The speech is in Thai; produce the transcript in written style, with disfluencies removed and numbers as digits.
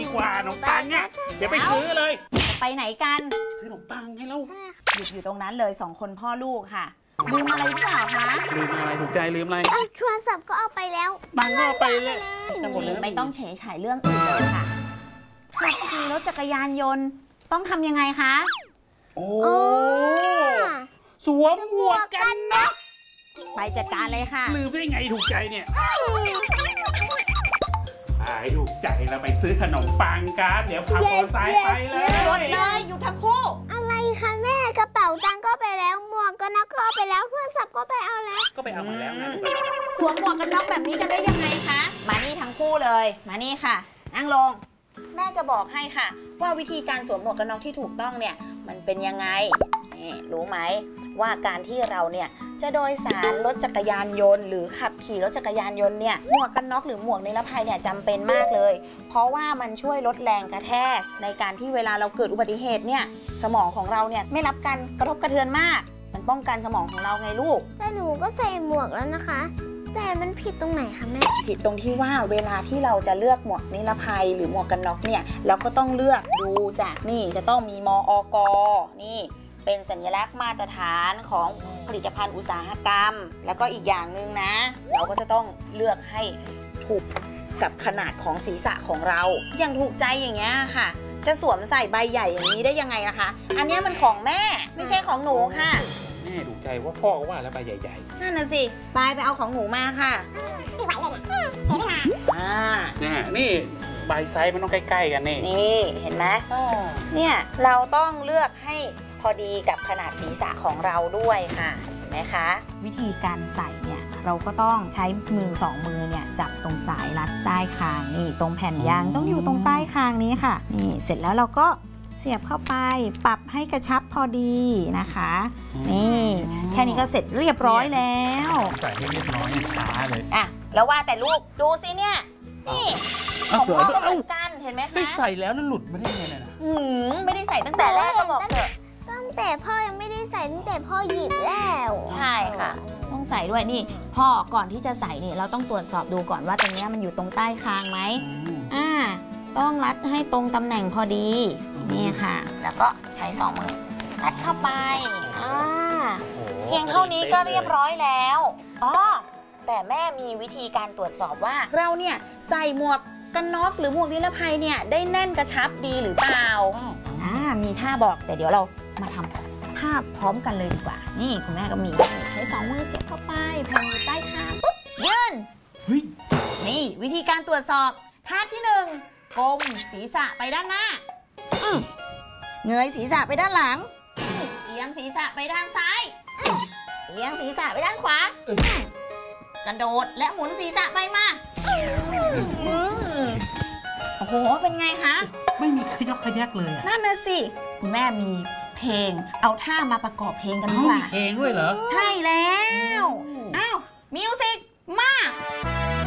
กว่าขนมปังเนี่ยเดี๋ยวไปซื้อเลยไปไหนกันซื้อขนมปังให้เราหยุดอยู่ตรงนั้นเลย2 คนพ่อลูกค่ะลืมอะไรหรือเปล่าคะลืมอะไรถูกใจลืมอะไรโทรศัพท์ก็เอาไปแล้วบังก็เอาไปเลยไม่ต้องเฉยเรื่องอื่นเลยค่ะขับขี่รถจักรยานยนต์ต้องทำยังไงคะโอ้สวมหมวกกันน็อกไปจัดการเลยค่ะลืมได้ไงถูกใจเนี่ยถูกใจเราไปซื้อขนมปังกันเดี๋ยวขับมอเตอร์ไซค์ไปเลยรถเลยอยู่ทั้งคู่อะไรคะแม่กระเป๋าตังค์ก็ไปแล้วหมวกกันน็อกก็ไปแล้วโทรศัพท์ก็ไปเอาแล้วก็ไปเอามาแล้วนะสวมหมวกกันน็อกแบบนี้กันได้ยังไงคะมานี่ทั้งคู่เลยมานี่ค่ะนั่งลงแม่จะบอกให้ค่ะว่าวิธีการสวมหมวกกันน็อกที่ถูกต้องเนี่ยมันเป็นยังไงรู้ไหมว่าการที่เราเนี่ยจะโดยสารรถจักรยานยนต์หรือขับขี่รถจักรยานยนต์เนี่ยหมวกกันน็อกหรือหมวกนิรภัยเนี่ยจำเป็นมากเลยเพราะว่ามันช่วยลดแรงกระแทกในการที่เวลาเราเกิดอุบัติเหตุเนี่ยสมองของเราเนี่ยไม่รับการกระทบกระเทือนมากมันป้องกันสมองของเราไงลูกแต่หนูก็ใส่หมวกแล้วนะคะแต่มันผิดตรงไหนคะแม่ผิดตรงที่ว่าเวลาที่เราจะเลือกหมวกนิรภัยหรือหมวกกันน็อกเนี่ยเราก็ต้องเลือกดูจากนี่จะต้องมีมอก.นี่เป็นสัญลักษณ์มาตรฐานของผลิตภัณฑ์อุตสาหกรรมแล้วก็อีกอย่างหนึ่งนะเราก็จะต้องเลือกให้ถูกกับขนาดของศีรษะของเราอย่างถูกใจอย่างเงี้ยค่ะจะสวมใส่ใบใหญ่อย่างนี้ได้ยังไงนะคะอันนี้มันของแม่ไม่ใช่ของหนูค่ะแม่ถูกใจว่าพ่อก็ว่าแล้วใบใหญ่ๆนั่นน่ะสิไปเอาของหนูมาค่ะไม่ไหวเลยเนี่ยเห็นไหมคะนี่ใบไซส์มันต้องใกล้ๆกันนี่เห็นไหมเนี่ยเราต้องเลือกให้พอดีกับขนาดศีรษะของเราด้วยค่ะเห็นไหมคะวิธีการใส่เนี่ยเราก็ต้องใช้มือ2 มือเนี่ยจับตรงสายรัดใต้คางนี่ตรงแผ่นยางต้องอยู่ตรงใต้คางนี้ค่ะนี่เสร็จแล้วเราก็เสียบเข้าไปปรับให้กระชับพอดีนะคะนี่แค่นี้ก็เสร็จเรียบร้อยแล้วใส่ให้เรียบร้อยช้าเลยแล้วว่าแต่ลูกดูสิเนี่ยนี่ของพ่อก็เหมือนกันเห็นไหมคะไม่ใส่แล้วหลุดไม่ได้ไงนะไม่ได้ใส่ตั้งแต่แรกก็บอกเถอะตั้งแต่พ่อยังไม่ได้ใส่ตั้งแต่พ่อหยิบแล้วใช่ค่ะต้องใส่ด้วยนี่พ่อก่อนที่จะใส่นี่เราต้องตรวจสอบดูก่อนว่าตรงนี้มันอยู่ตรงใต้คางไหมต้องรัดให้ตรงตำแหน่งพอดีนี่ค่ะแล้วก็ใช้2 มือรัดเข้าไปเพียงเท่านี้ก็เรียบร้อยแล้วแต่แม่มีวิธีการตรวจสอบว่าเราเนี่ยใส่หมวกกันน็อกหรือหมวกนิรภัยเนี่ยได้แน่นกระชับดีหรือเปล่ามีท่าบอกแต่เดี๋ยวเรามาทำท่าพร้อมกันเลยดีกว่านี่คุณแม่ก็มีใช้2 มือเสียบเข้าไปแผ่นอยู่ใต้คางปุ๊บยืนนี่วิธีการตรวจสอบท่าที่1ก้มศีรษะไปด้านหน้าเงยศีรษะไปด้านหลังเอียงศีรษะไปด้านซ้ายเอียงศีรษะไปด้านขวากระโดดและหมุนศีรษะไปมาโอ้โหเป็นไงคะไม่มีขยกขยักเลยนั่นน่ะสิคุณแม่มีเพลงเอาท่ามาประกอบเพลงกันดีกว่าเพลงด้วยเหรอใช่แล้วมิวสิกมา